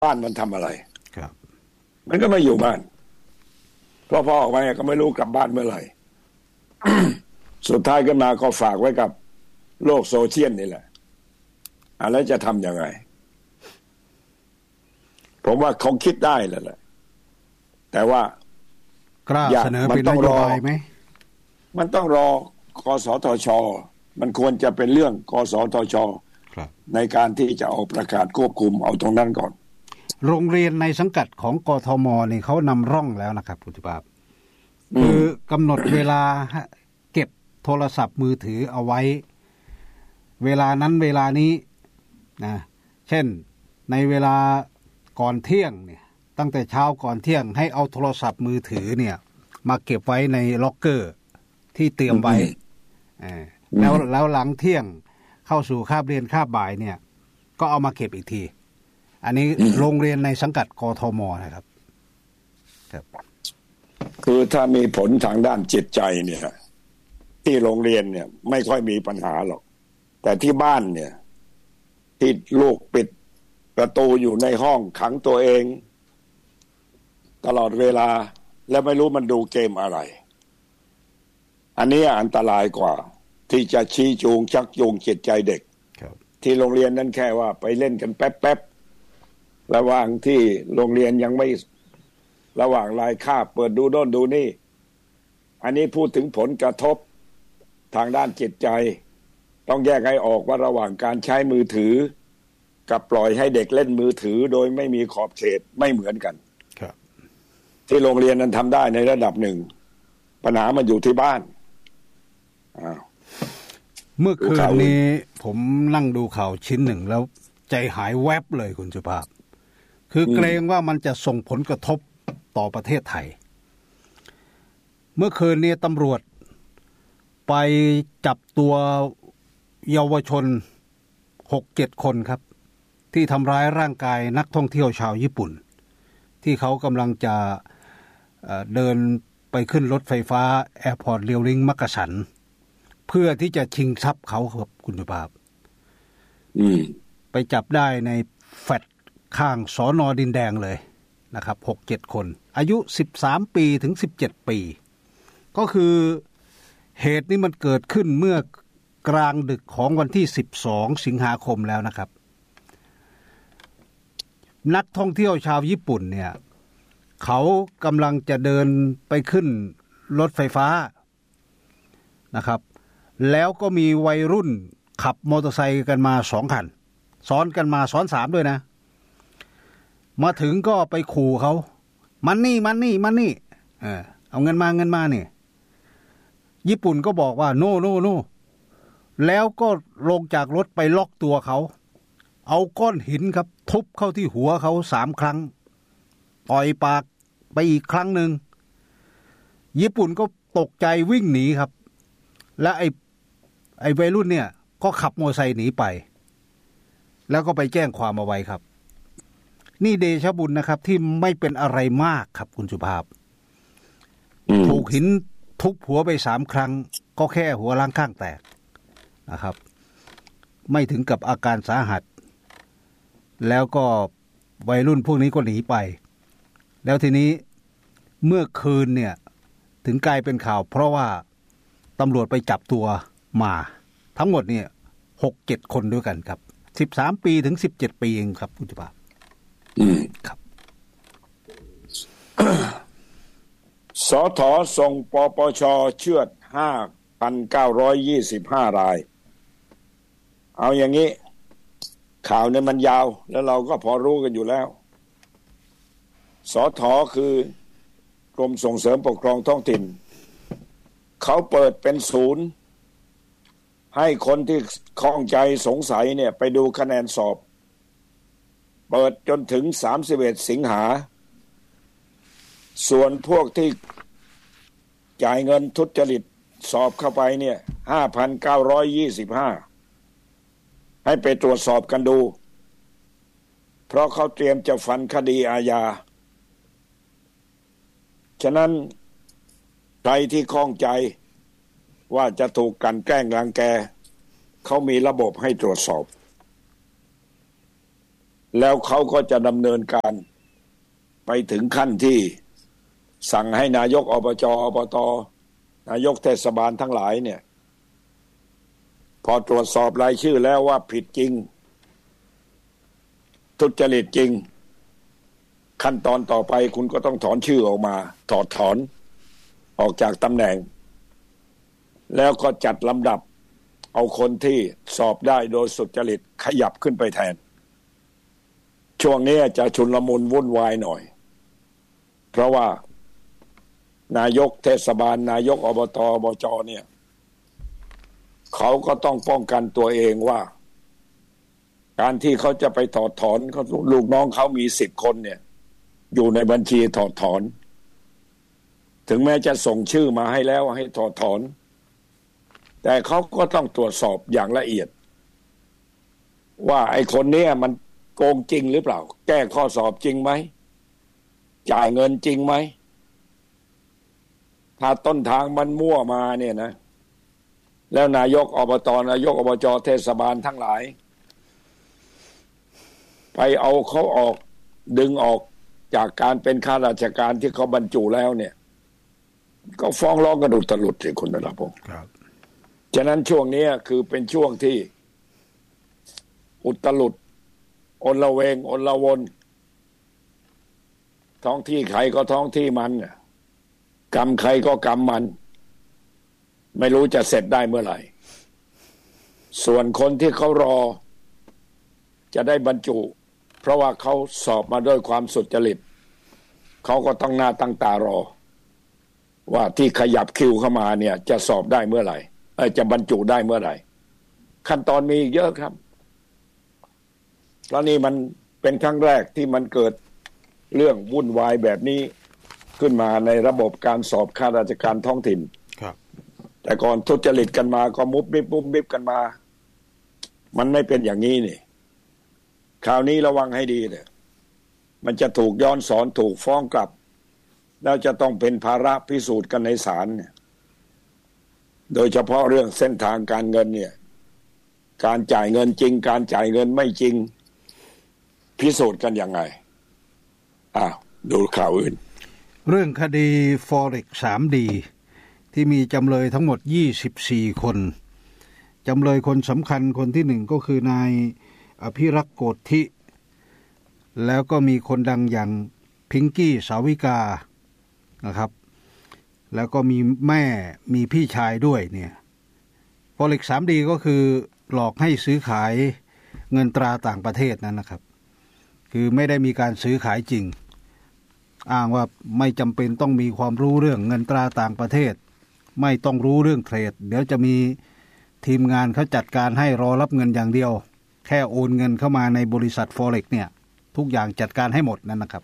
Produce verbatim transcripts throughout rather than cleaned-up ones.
บ้านมันทำอะไรครับมันก็ไม่อยู่บ้านเพราะพอออกมาก็ไม่รู้กลับบ้านเมื่อไหร่ สุดท้ายขึ้นมาก็ฝากไว้กับโลกโซเชียลนี่แหละแล้วจะทำยังไงผมว่าคงคิดได้แล้วแหละแต่ว่ากล้าเสนอเป็นนโยบายไหมมันต้องรอกสทช.มันควรจะเป็นเรื่องกสทช.ในการที่จะออกประกาศควบคุมเอาตรงนั้นก่อนโรงเรียนในสังกัดของกทม.นี่เขานำร่องแล้วนะครับคุณสุภาพคือกำหนดเวลาเก็บโทรศัพท์มือถือเอาไว้เวลานั้นเวลานี้นะเช่นในเวลาก่อนเที่ยงเนี่ยตั้งแต่เช้าก่อนเที่ยงให้เอาโทรศัพท์มือถือเนี่ยมาเก็บไว้ในล็อกเกอร์ที่เตรียมไว้แล้วแล้วหลังเที่ยงเข้าสู่คาบเรียนคาบบ่ายเนี่ยก็เอามาเก็บอีกทีอันนี้โรงเรียนในสังกัดกทม.นะครับครับคือถ้ามีผลทางด้านจิตใจเนี่ยที่โรงเรียนเนี่ยไม่ค่อยมีปัญหาหรอกแต่ที่บ้านเนี่ยที่ลูกปิดประตูอยู่ในห้องขังตัวเองตลอดเวลาแล้วไม่รู้มันดูเกมอะไรอันนี้อันตรายกว่าที่จะชี้จูงชักจูงจิตใจเด็กที่โรงเรียนนั้นแค่ว่าไปเล่นกันแป๊บๆระหว่างที่โรงเรียนยังไม่ระหว่างรายคาบเปิดดูโน่นดูนี่อันนี้พูดถึงผลกระทบทางด้านจิตใจต้องแยกให้ออกว่าระหว่างการใช้มือถือกับปล่อยให้เด็กเล่นมือถือโดยไม่มีขอบเขตไม่เหมือนกันครับที่โรงเรียนนั้นทำได้ในระดับหนึ่งปัญหามันอยู่ที่บ้านอ้าวเมื่อคืนนี้ผมนั่งดูข่าวชิ้นหนึ่งแล้วใจหายแวบเลยคุณสุภาพคือเกรงว่ามันจะส่งผลกระทบต่อประเทศไทยเมื่อคืนนี้ตำรวจไปจับตัวเยาวชน หกเจ็ด คนครับที่ทำร้ายร่างกายนักท่องเที่ยวชาวญี่ปุ่นที่เขากำลังจะเดินไปขึ้นรถไฟฟ้าแอร์พอร์ตเรียวลิงมักกะสันเพื่อที่จะชิงทรัพย์เขาครับคุณสุภาพไปจับได้ในแฟลตข้างสน.ดินแดงเลยนะครับ หกเจ็ด คนอายุสิบสามปีถึงสิบเจ็ดปีก็คือเหตุนี้มันเกิดขึ้นเมื่อกลางดึกของวันที่สิบสองสิงหาคมแล้วนะครับนักท่องเที่ยวชาวญี่ปุ่นเนี่ยเขากำลังจะเดินไปขึ้นรถไฟฟ้านะครับแล้วก็มีวัยรุ่นขับมอเตอร์ไซค์กันมาสองคันซ้อนกันมาซ้อนสามด้วยนะมาถึงก็ไปขู่เขามันนี่มันนี่มันนี่เออเอาเงินมาเงินมาเนี่ยญี่ปุ่นก็บอกว่าโน่โน่โน่แล้วก็ลงจากรถไปล็อกตัวเขาเอาก้อนหินครับทุบเข้าที่หัวเขาสามครั้งต่อยปากไปอีกครั้งหนึ่งญี่ปุ่นก็ตกใจวิ่งหนีครับและไอ้ไอ้วัยรุ่นเนี่ยก็ขับมอเตอร์ไซค์หนีไปแล้วก็ไปแจ้งความเอาไว้ครับนี่เดชะบุญนะครับที่ไม่เป็นอะไรมากครับคุณสุภาพถูกหินทุบหัวไปสามครั้งก็แค่หัวล้างข้างแตกนะครับไม่ถึงกับอาการสาหัสแล้วก็วัยรุ่นพวกนี้ก็หนีไปแล้วทีนี้เมื่อคืนเนี่ยถึงกลายเป็นข่าวเพราะว่าตำรวจไปจับตัวมาทั้งหมดเนี่ย หกเจ็ด คนด้วยกันครับสิบสามปีถึงสิบเจ็ดปีเองครับคุณสุภาพอืมครับสท.ส่งปปช.เชือด ห้าพันเก้าร้อยยี่สิบห้า รายเอาอย่างนี้ข่าวเนี่ยมันยาวแล้วเราก็พอรู้กันอยู่แล้วสท.คือกรมส่งเสริมปกครองท้องถิ่นเขาเปิดเป็นศูนย์ให้คนที่ข้องใจสงสัยเนี่ยไปดูคะแนนสอบเปิดจนถึงสามสิบเอ็ดสิงหาส่วนพวกที่จ่ายเงินทุจริตสอบเข้าไปเนี่ย ห้าพันเก้าร้อยยี่สิบห้า ให้ไปตรวจสอบกันดูเพราะเขาเตรียมจะฟันคดีอาญาฉะนั้นใครที่ข้องใจว่าจะถูกกลั่นแกล้งรังแกเขามีระบบให้ตรวจสอบแล้วเขาก็จะดำเนินการไปถึงขั้นที่สั่งให้นายกอบจอบตนายกเทศบาลทั้งหลายเนี่ยพอตรวจสอบรายชื่อแล้วว่าผิดจริงทุจริตจริงขั้นตอนต่อไปคุณก็ต้องถอนชื่อออกมาถอดถอนออกจากตำแหน่งแล้วก็จัดลำดับเอาคนที่สอบได้โดยสุจริตขยับขึ้นไปแทนช่วงนี้จะชุลมุนวุ่นวายหน่อยเพราะว่านายกเทศบาลนายกอบตอบจเนี่ยเขาก็ต้องป้องกันตัวเองว่าการที่เขาจะไปถอดถอนเขาลูกน้องเขามีสิบคนเนี่ยอยู่ในบัญชีถอดถอนถึงแม้จะส่งชื่อมาให้แล้วให้ถอดถอนแต่เขาก็ต้องตรวจสอบอย่างละเอียดว่าไอ้คนนี้มันโกงจริงหรือเปล่าแก้ข้อสอบจริงไหมจ่ายเงินจริงไหมถ้าต้นทางมันมั่วมาเนี่ยนะแล้วนายกอบตนายกอบจเทศบาลทั้งหลายไปเอาเขาออกดึงออกจากการเป็นข้าราชการที่เขาบรรจุแล้วเนี่ยก็ฟ้องร้องกันอุตลุดสิคุณนราพงศ์ครับฉะนั้นช่วงนี้คือเป็นช่วงที่อุตลุดอลเวงอลวนท้องที่ใครก็ท้องที่มันกรรมใครก็กรรมมันไม่รู้จะเสร็จได้เมื่อไหร่ส่วนคนที่เขารอจะได้บรรจุเพราะว่าเขาสอบมาด้วยความสุจริตเขาก็ต้องหน้าตั้งตารอว่าที่ขยับคิวเข้ามาเนี่ยจะสอบได้เมื่อไหร่เออจะบรรจุได้เมื่อไหร่ขั้นตอนมีเยอะครับแล้วนี่มันเป็นครั้งแรกที่มันเกิดเรื่องวุ่นวายแบบนี้ขึ้นมาในระบบการสอบข้าราชการท้องถิ่นครับแต่ก่อนทุจริตกันมาก็มุบมิบมุบมิบกันมามันไม่เป็นอย่างนี้นี่คราวนี้ระวังให้ดีเลยมันจะถูกย้อนสอนถูกฟ้องกลับแล้วจะต้องเป็นภาระพิสูจน์กันในศาลเนี่ยโดยเฉพาะเรื่องเส้นทางการเงินเนี่ยการจ่ายเงินจริงการจ่ายเงินไม่จริงพิสูจน์กันยังไงอ้าวดูข่าวอื่นเรื่องคดี Forex ทรี ดี ที่มีจำเลยทั้งหมดยี่สิบสี่คนจำเลยคนสำคัญคนที่หนึ่งก็คือนายอภิรักษ์โกธิ แล้วก็มีคนดังอย่างพิงกี้สาวิกานะครับแล้วก็มีแม่มีพี่ชายด้วยเนี่ย Forex ทรี ดี ก็คือหลอกให้ซื้อขายเงินตราต่างประเทศนั้นนะครับคือไม่ได้มีการซื้อขายจริงอ้างว่าไม่จำเป็นต้องมีความรู้เรื่องเงินตราต่างประเทศไม่ต้องรู้เรื่องเทรดเดี๋ยวจะมีทีมงานเขาจัดการให้รอรับเงินอย่างเดียวแค่โอนเงินเข้ามาในบริษัท Forex เนี่ยทุกอย่างจัดการให้หมดนั่นนะครับ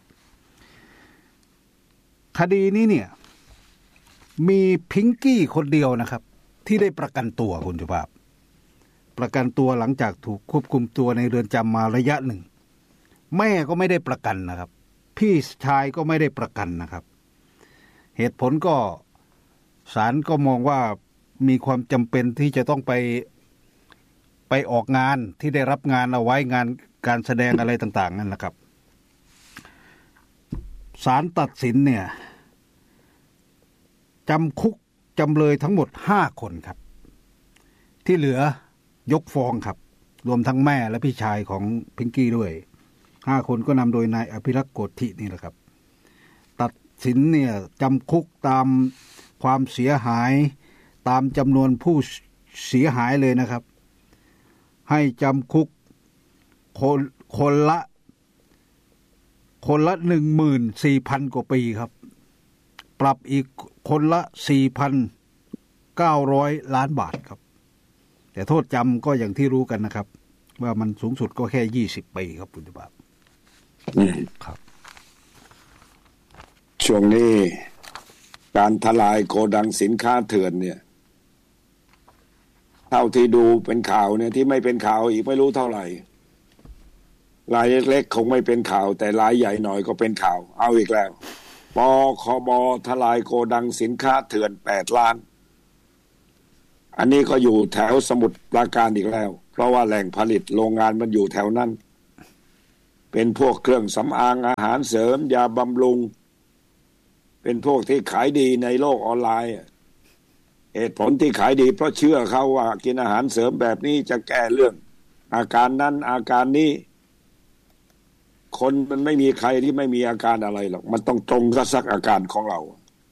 คดีนี้เนี่ยมีพิงกี้คนเดียวนะครับที่ได้ประกันตัวคุณสุภาพประกันตัวหลังจากถูกควบคุมตัวในเรือนจำมาระยะหนึ่งแม่ก็ไม่ได้ประกันนะครับพี่ชายก็ไม่ได้ประกันนะครับเหตุผลก็ศาลก็มองว่ามีความจำเป็นที่จะต้องไปไปออกงานที่ได้รับงานเอาไว้งานการแสดงอะไรต่างๆนั่นแหละครับศาลตัดสินเนี่ยจำคุกจำเลยทั้งหมดห้าคนครับที่เหลือยกฟ้องครับรวมทั้งแม่และพี่ชายของพิงกี้ด้วยห้าคนก็นำโดยนายอภิรักษ์โกธินี่แหละครับตัดสินเนี่ยจำคุกตามความเสียหายตามจำนวนผู้เสียหายเลยนะครับให้จำคุกคนคนละคนละหนึ่งหมื่นสี่พันกว่าปีครับปรับอีกคนละสี่พันเก้าร้อยล้านบาทครับแต่โทษจำก็อย่างที่รู้กันนะครับว่ามันสูงสุดก็แค่ยี่สิบปีครับคุณบาบครับช่วงนี้การทลายโกดังสินค้าเถื่อนเนี่ยเท่าที่ดูเป็นข่าวเนี่ยที่ไม่เป็นข่าวอีกไม่รู้เท่าไหร่รายเล็กๆคงไม่เป็นข่าวแต่รายใหญ่หน่อยก็เป็นข่าวเอาอีกแล้วปคบทลายโกดังสินค้าเถื่อนแปดล้านอันนี้ก็อยู่แถวสมุทรปราการอีกแล้วเพราะว่าแหล่งผลิตโรงงานมันอยู่แถวนั้นเป็นพวกเครื่องสำอางอาหารเสริมยาบำรุงเป็นพวกที่ขายดีในโลกออนไลน์เหตุผลที่ขายดีเพราะเชื่อเขาว่ากินอาหารเสริมแบบนี้จะแก้เรื่องอาการนั้นอาการนี้คนมันไม่มีใครที่ไม่มีอาการอะไรหรอกมันต้องตรงกับสักอาการของเรา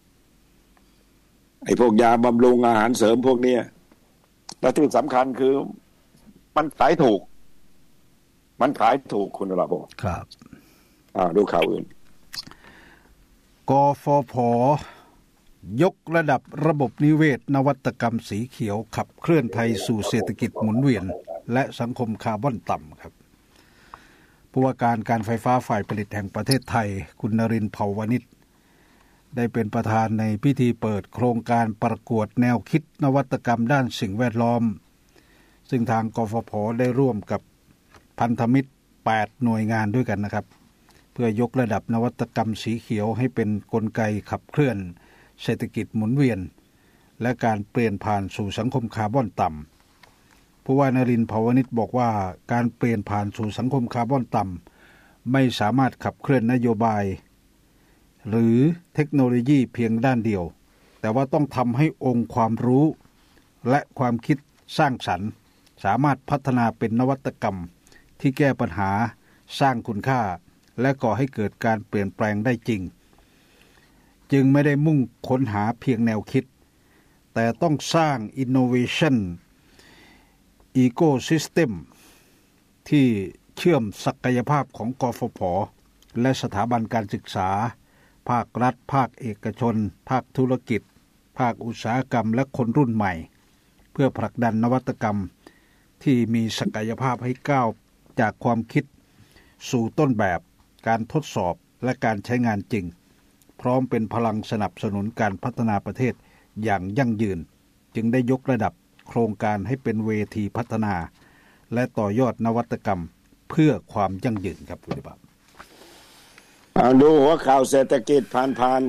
ไอ้พวกยาบำรุงอาหารเสริมพวกนี้และที่สำคัญคือมันขายถูกมันขายถูกคุณระบบครับอ่าดูข่าวอื่นกฟผ.ยกระดับระบบนิเวศนวัตกรรมสีเขียวขับเคลื่อนไทยสู่เศรษฐกิจหมุนเวียนและสังคมคาร์บอนต่ำครับผู้ว่าการการไฟฟ้าฝ่ายผลิตแห่งประเทศไทยคุณนรินทร์เผ่าวณิชได้เป็นประธานในพิธีเปิดโครงการประกวดแนวคิดนวัตกรรมด้านสิ่งแวดล้อมซึ่งทางกฟผ.ได้ร่วมกับพันธมิตรแปดหน่วยงานด้วยกันนะครับเพื่อยกระดับนวัตกรรมสีเขียวให้เป็นกลไกขับเคลื่อนเศรษฐกิจหมุนเวียนและการเปลี่ยนผ่านสู่สังคมคาร์บอนต่ำผู้ว่านรินทร์ เผ่าวณิชบอกว่าการเปลี่ยนผ่านสู่สังคมคาร์บอนต่ำไม่สามารถขับเคลื่อนนโยบายหรือเทคโนโลยีเพียงด้านเดียวแต่ว่าต้องทำให้องค์ความรู้และความคิดสร้างสรรค์สามารถพัฒนาเป็นนวัตกรรมที่แก้ปัญหาสร้างคุณค่าและก่อให้เกิดการเปลี่ยนแปลงได้จริงจึงไม่ได้มุ่งค้นหาเพียงแนวคิดแต่ต้องสร้าง innovation ecosystem ที่เชื่อมศักยภาพของกฟผ.และสถาบันการศึกษาภาครัฐภาคเอกชนภาคธุรกิจภาคอุตสาหกรรมและคนรุ่นใหม่เพื่อผลักดันนวัตกรรมที่มีศักยภาพให้ก้าวจากความคิดสู่ต้นแบบการทดสอบและการใช้งานจริงพร้อมเป็นพลังสนับสนุนการพัฒนาประเทศอย่างยั่งยืนจึงได้ยกระดับโครงการให้เป็นเวทีพัฒนาและต่อยอดนวัตกรรมเพื่อความยั่งยืนครับคุณดิบาเอาดูหัวข่าวเศรษฐกิจผ่าน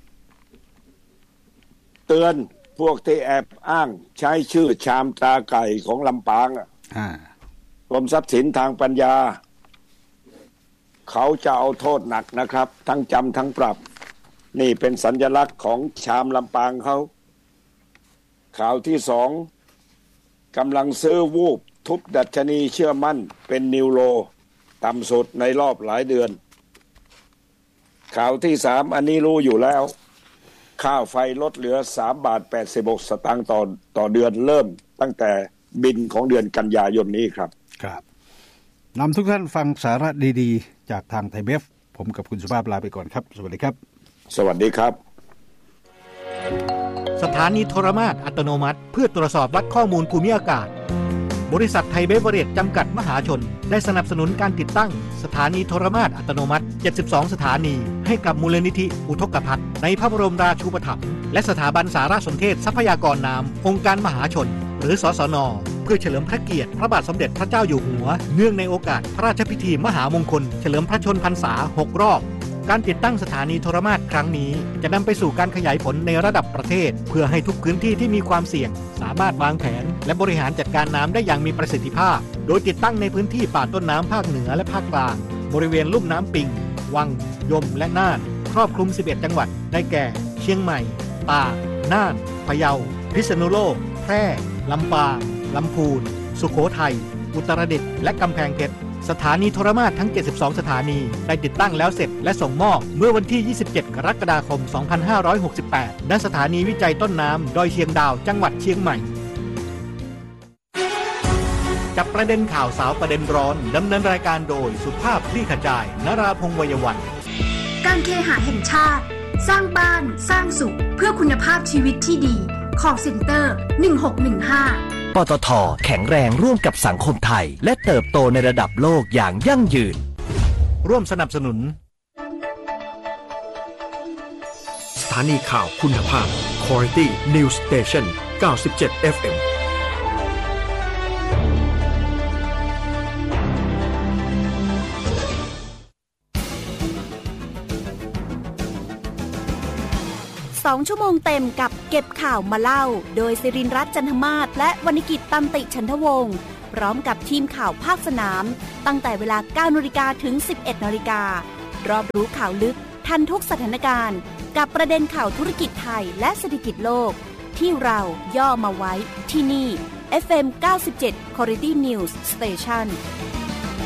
ๆเตือนพวกที่แอบอ้างใช้ชื่อชามตาไก่ของลำปางอ่ะกรมทรัพย์สินทางปัญญาเขาจะเอาโทษหนักนะครับทั้งจำทั้งปรับนี่เป็นสัญลักษณ์ของชามลำปางเขาข่าวที่สองกำลังซื้อวูบทุบดัชนีเชื่อมั่นเป็นนิวโรต่ำสุดในรอบหลายเดือนข่าวที่สามอันนี้รู้อยู่แล้วค่าไฟลดเหลือสามบาทแปดสิบหกสตางค์ต่อต่อเดือนเริ่มตั้งแต่บินของเดือนกันยายนนี้ครับครับนำทุกท่านฟังสาระดีๆจากทางไทยเบฟผมกับคุณสุภาพลาไปก่อนครับสวัสดีครับสวัสดีครับสถานีโทรมาตรอัตโนมัติเพื่อตรวจสอบวัดข้อมูลภูมิอากาศบริษัทไทยเบเวอเรจจำกัดมหาชนได้สนับสนุนการติดตั้งสถานีโทรมาตรอัตโนมัติเจ็ดสิบสองสถานีให้กับมูลนิธิอุทกภัทรในพระบรมราชูปถัมภ์และสถาบันสารสนเทศทรัพยากรน้ำองค์การมหาชนหรือสสน.เพื่อเฉลิมพระเกียรติพระบาทสมเด็จพระเจ้าอยู่หัวเนื่องในโอกาสพระราชพิธีมหามงคลเฉลิมพระชนพรรษาหกรอบการติดตั้งสถานีโทรมาตรครั้งนี้จะนำไปสู่การขยายผลในระดับประเทศเพื่อให้ทุกพื้นที่ที่มีความเสี่ยงสามารถวางแผนและบริหารจัดการน้ำได้อย่างมีประสิทธิภาพโดยติดตั้งในพื้นที่ป่าต้นน้ำภาคเหนือและภาคกลางบริเวณลุ่มน้ำปิงวังยมและน่านครอบคลุมสิบเอ็ดจังหวัดได้แก่เชียงใหม่ตากน่านพะเยาพิษณุโลกแพร่ลำปางลำพูนสุโขทัยอุตรดิตถ์และกำแพงเพชรสถานีโทรมาตรทั้งเจ็ดสิบสองสถานีได้ติดตั้งแล้วเสร็จและส่งมอบเมื่อวันที่ยี่สิบเจ็ดกรกฎาคมสองพันห้าร้อยหกสิบแปดณสถานีวิจัยต้นน้ำดอยเชียงดาวจังหวัดเชียงใหม่จับประเด็นข่าวสาวประเด็นร้อนดำเนินรายการโดยสุภาพคลี่ขจายนราพงษ์วัยวันการเคหะแห่งชาติสร้างบ้านสร้างสุขเพื่อคุณภาพชีวิตที่ดีcall center หนึ่งหกหนึ่งห้าปตท.แข็งแรงร่วมกับสังคมไทยและเติบโตในระดับโลกอย่างยั่งยืนร่วมสนับสนุนสถานีข่าวคุณภาพ Quality News Station เก้าสิบเจ็ด เอฟ เอ็มสองชั่วโมงเต็มกับเก็บข่าวมาเล่าโดยศิรินทร์รัตน์จันทมาศและวรรณกิจตันติฉันทวงศ์พร้อมกับทีมข่าวภาคสนามตั้งแต่เวลา เก้านาฬิกา ถึง สิบเอ็ดนาฬิการอบรู้ข่าวลึกทันทุกสถานการณ์กับประเด็นข่าวธุรกิจไทยและเศรษฐกิจโลกที่เราย่อมาไว้ที่นี่ เอฟ เอ็ม เก้าสิบเจ็ด Quality News Station